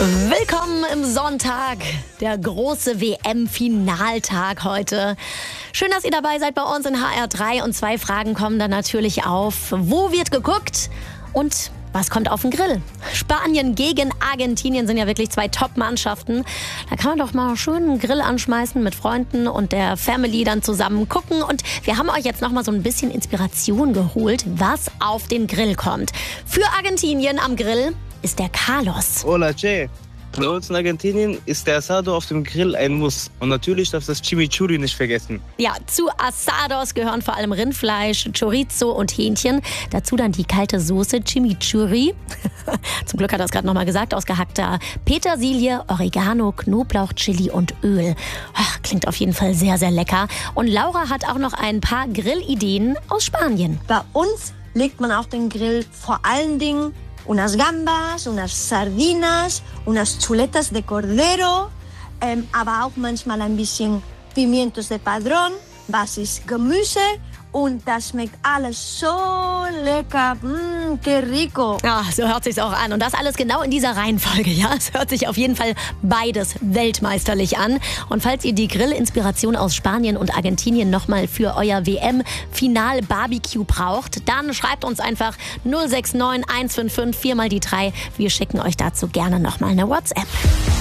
Willkommen im Sonntag, der große WM-Finaltag heute. Schön, dass ihr dabei seid bei uns in HR3 und 2 Fragen kommen dann natürlich auf. Wo wird geguckt und was kommt auf den Grill? Spanien gegen Argentinien sind ja wirklich 2 Top-Mannschaften. Da kann man doch mal schön einen Grill anschmeißen mit Freunden und der Family dann zusammen gucken. Und wir haben euch jetzt noch mal so ein bisschen Inspiration geholt, was auf den Grill kommt. Für Argentinien am Grill ist der Carlos. Hola, Che. Bei uns in Argentinien ist der Asado auf dem Grill ein Muss. Und natürlich darfst du das Chimichurri nicht vergessen. Ja, zu Asados gehören vor allem Rindfleisch, Chorizo und Hähnchen. Dazu dann die kalte Soße Chimichurri. Zum Glück hat er es gerade nochmal gesagt, aus gehackter Petersilie, Oregano, Knoblauch, Chili und Öl. Ach, klingt auf jeden Fall sehr, sehr lecker. Und Laura hat auch noch ein paar Grillideen aus Spanien. Bei uns legt man auf den Grill vor allen Dingen unas gambas, unas sardinas, unas chuletas de cordero, aber auch manchmal ein bisschen pimientos de padrón, Basis Gemüse und das schmeckt alles so lecker. Qué rico. Ja, so hört sich's auch an. Und das alles genau in dieser Reihenfolge, ja. Es hört sich auf jeden Fall beides weltmeisterlich an. Und falls ihr die Grillinspiration aus Spanien und Argentinien nochmal für euer WM-Final-Barbecue braucht, dann schreibt uns einfach 069 155 4 mal die 3. Wir schicken euch dazu gerne nochmal eine WhatsApp.